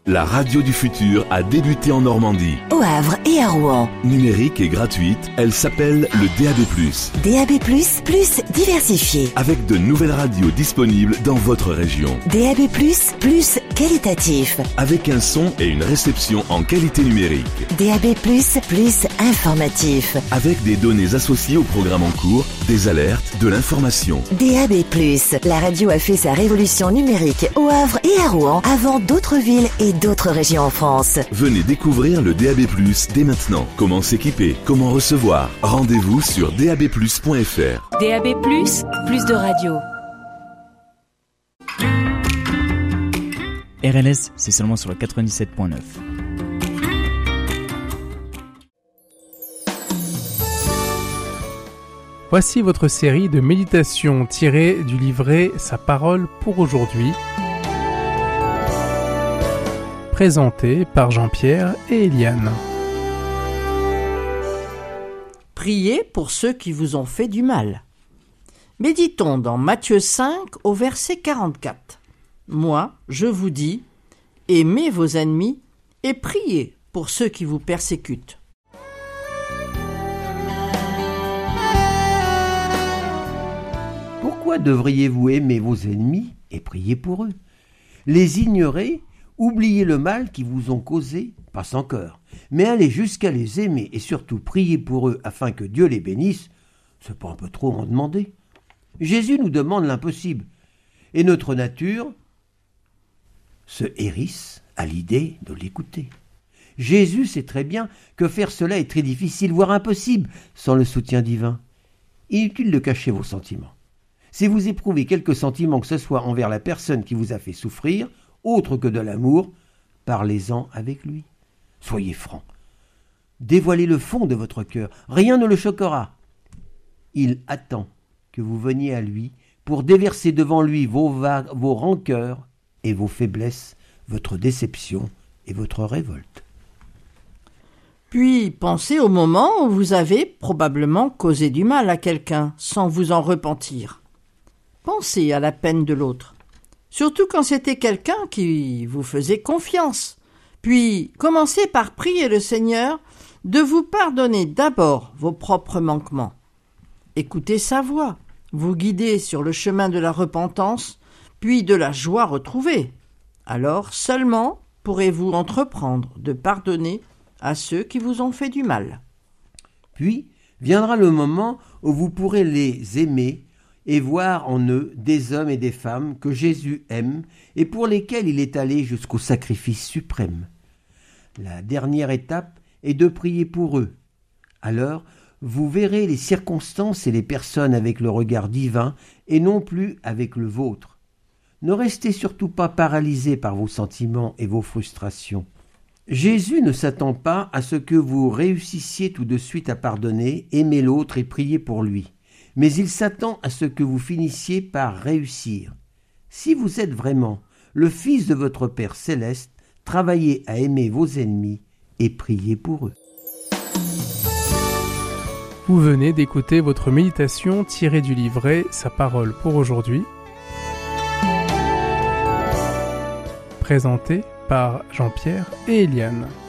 La radio du futur a débuté en Normandie. Au Havre et à Rouen. Numérique et gratuite, elle s'appelle le DAB+. DAB+, plus diversifié. Avec de nouvelles radios disponibles dans votre région. DAB+, plus qualitatif. Avec un son et une réception en qualité numérique. DAB+, plus informatif. Avec des données associées au programme en cours, des alertes, de l'information. DAB+, la radio a fait sa révolution numérique au Havre et à Rouen avant d'autres villes et d'autres régions en France. Venez découvrir le DAB+, dès maintenant. Comment s'équiper, comment recevoir. Rendez-vous sur dabplus.fr. DAB+, plus de radio. RLS, c'est seulement sur le 97.9. Voici votre série de méditations tirées du livret Sa parole pour aujourd'hui, présentée par Jean-Pierre et Eliane. Priez pour ceux qui vous ont fait du mal. Méditons dans Matthieu 5 au verset 44. Moi, je vous dis, aimez vos ennemis et priez pour ceux qui vous persécutent. Pourquoi devriez-vous aimer vos ennemis et prier pour eux? Les ignorer, oublier le mal qu'ils vous ont causé, pas sans cœur, mais aller jusqu'à les aimer et surtout prier pour eux afin que Dieu les bénisse, c'est pas un peu trop en demander? Jésus nous demande l'impossible, et notre nature se hérisse à l'idée de l'écouter. Jésus sait très bien que faire cela est très difficile, voire impossible, sans le soutien divin. Inutile de cacher vos sentiments. Si vous éprouvez quelque sentiment que ce soit envers la personne qui vous a fait souffrir, autre que de l'amour, parlez-en avec lui. Soyez franc. Dévoilez le fond de votre cœur. Rien ne le choquera. Il attend que vous veniez à lui pour déverser devant lui vos rancœurs et vos faiblesses, votre déception et votre révolte. Puis pensez au moment où vous avez probablement causé du mal à quelqu'un sans vous en repentir. Pensez à la peine de l'autre, surtout quand c'était quelqu'un qui vous faisait confiance. Puis commencez par prier le Seigneur de vous pardonner d'abord vos propres manquements. Écoutez sa voix, vous guider sur le chemin de la repentance, puis de la joie retrouvée. Alors seulement pourrez-vous entreprendre de pardonner à ceux qui vous ont fait du mal. Puis viendra le moment où vous pourrez les aimer et voir en eux des hommes et des femmes que Jésus aime et pour lesquels il est allé jusqu'au sacrifice suprême. La dernière étape est de prier pour eux. Alors, vous verrez les circonstances et les personnes avec le regard divin et non plus avec le vôtre. Ne restez surtout pas paralysés par vos sentiments et vos frustrations. Jésus ne s'attend pas à ce que vous réussissiez tout de suite à pardonner, aimer l'autre et prier pour lui. Mais il s'attend à ce que vous finissiez par réussir. Si vous êtes vraiment le Fils de votre Père céleste, travaillez à aimer vos ennemis et priez pour eux. Vous venez d'écouter votre méditation tirée du livret Sa parole pour aujourd'hui, présentée par Jean-Pierre et Eliane.